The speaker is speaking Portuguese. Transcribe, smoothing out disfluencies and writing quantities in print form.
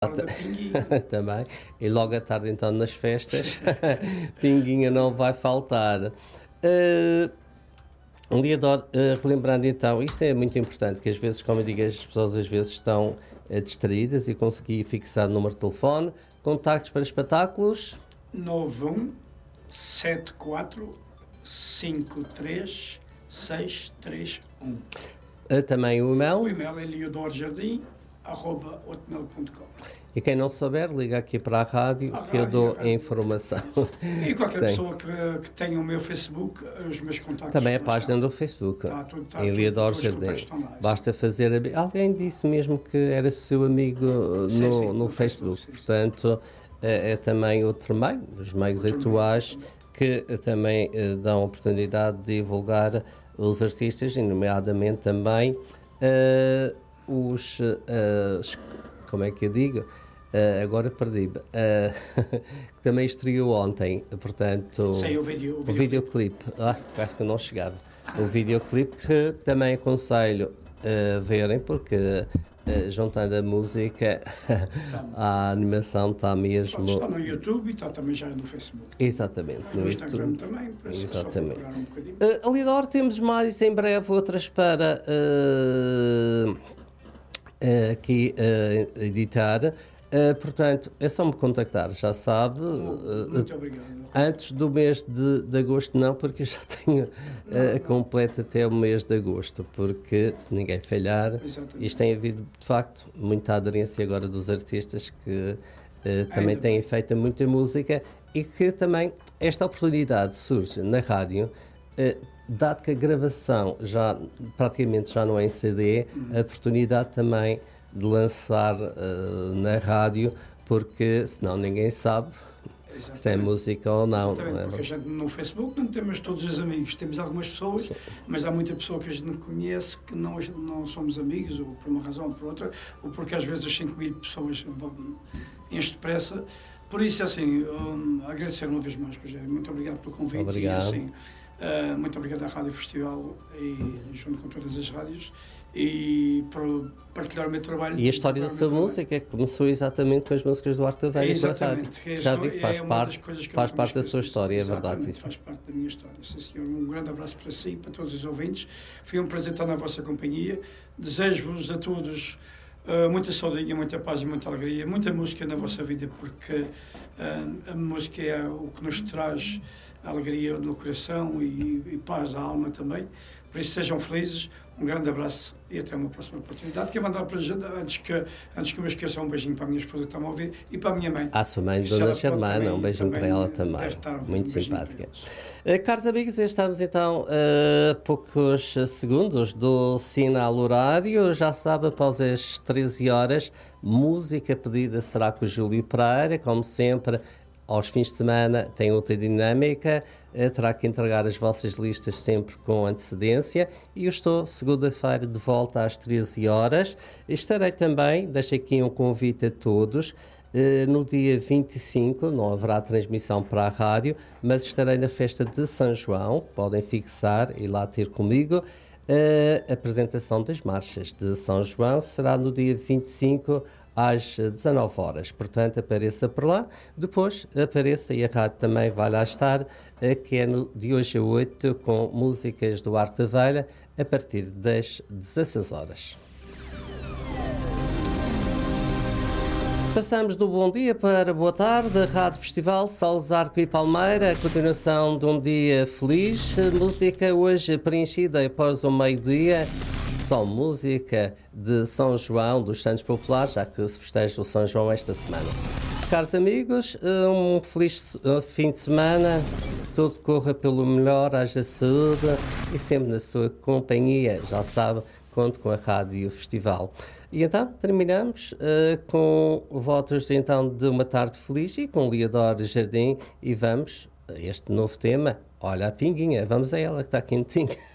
hora da pinguinha. Também. E logo à tarde, então, nas festas, pinguinha não vai faltar. Leodoro, relembrando então, isto é muito importante, que às vezes, como eu digo, as pessoas às vezes estão distraídas e consegui fixar o número de telefone. Contactos para espetáculos? 91 74 53 631. Também o e-mail? O e-mail é leodorjardim@hotmail.com. E quem não souber, liga aqui para a rádio que eu dou a informação. E qualquer pessoa que tenha o meu Facebook, os meus contactos. Também a página do Facebook, em Leodoro Jardim. Basta fazer. Alguém disse mesmo que era seu amigo no Facebook. Portanto, é também outro meio, os meios atuais, que também dão a oportunidade de divulgar os artistas, e nomeadamente também como é que eu digo? Agora perdi-me. Que também estreou ontem, portanto... Sim, o videoclipe. Parece que não chegava. O videoclipe que também aconselho a verem, porque juntando a música, a animação está mesmo... Está no YouTube e está também já no Facebook. Exatamente. No Instagram também, para exatamente. Só um bocadinho. Leodoro, temos mais em breve outras para aqui editar. Portanto, é só me contactar, já sabe. Muito obrigado. Antes do mês de agosto, não, porque eu já tenho completo até o mês de agosto, porque se ninguém falhar, isto tem havido, de facto, muita aderência agora dos artistas que também têm feito muita música, e que também esta oportunidade surge na rádio, dado que a gravação praticamente já não é em CD, a oportunidade também de lançar na rádio, porque senão ninguém sabe se é música ou não. Exatamente, porque a gente no Facebook não temos todos os amigos, temos algumas pessoas, mas há muita pessoa que a gente não conhece, que não somos amigos, ou por uma razão ou por outra, ou porque às vezes as 5.000 pessoas enchem depressa. Por isso, assim, agradecer uma vez mais, Rogério, muito obrigado pelo convite. Obrigado. E, assim, muito obrigado à Rádio Festival, e junto com todas as rádios, e por partilhar o meu trabalho. E a história da sua música começou exatamente com as músicas do Arte da Velha. Exatamente. Já vi que faz parte da sua história, é verdade. Isso faz parte da minha história. Sim, senhor. Um grande abraço para si e para todos os ouvintes. Foi um prazer estar na vossa companhia. Desejo-vos a todos muita saudinha, muita paz e muita alegria, muita música na vossa vida, porque a música é o que nos traz alegria no coração e paz à alma também. Por isso, sejam felizes, um grande abraço e até uma próxima oportunidade. Quero mandar para antes que eu me esqueça, um beijinho para a minha esposa que está-me a ouvir e para a minha mãe. A sua mãe, Dona Germana, um beijinho para ela também, muito simpática. Caros amigos, estamos então a poucos segundos do sinal horário. Já sabe, após as 13 horas, música pedida será com o Júlio Pereira, como sempre. Aos fins de semana tem outra dinâmica, terá que entregar as vossas listas sempre com antecedência, e eu estou segunda-feira de volta às 13 horas. Estarei também, deixo aqui um convite a todos, no dia 25, não haverá transmissão para a rádio, mas estarei na festa de São João, podem fixar e lá ter comigo. A apresentação das marchas de São João será no dia 25, às 19 horas, portanto apareça por lá, depois apareça, e a rádio também vai lá estar, que é de hoje a 8, com músicas do Arte da Velha, a partir das 16 horas. Passamos do bom dia para boa tarde, Rádio Festival, Sol, Zarco e Palmeira, a continuação de um dia feliz, música hoje preenchida após o meio-dia. Só música de São João, dos Santos Populares, já que se festeja o São João esta semana. Caros amigos, um feliz fim de semana, tudo corra pelo melhor, haja saúde e sempre na sua companhia, já sabe, conto com a Rádio Festival. E então terminamos com votos então de uma tarde feliz e com Leodoro Jardim, e vamos a este novo tema. Olha a pinguinha, vamos a ela que está quentinha.